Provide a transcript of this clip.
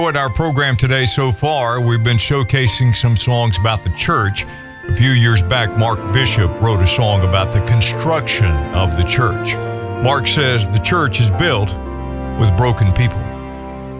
At our program today so far, we've been showcasing some songs about the church. A few years back, Mark Bishop wrote a song about the construction of the church. Mark says the church is built with broken people.